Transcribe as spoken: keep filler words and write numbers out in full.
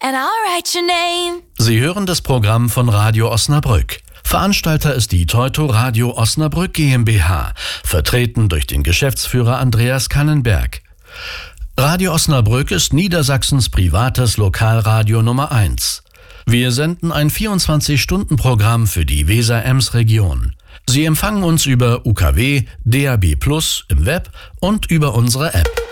and I'll write your name. Sie hören das Programm von Radio Osnabrück. Veranstalter ist die Teuto Radio Osnabrück GmbH, vertreten durch den Geschäftsführer Andreas Kannenberg. Radio Osnabrück ist Niedersachsens privates Lokalradio Nummer eins. Wir senden ein vierundzwanzig-Stunden-Programm für die Weser-Ems-Region. Sie empfangen uns über U K W, D A B plus, im Web und über unsere App.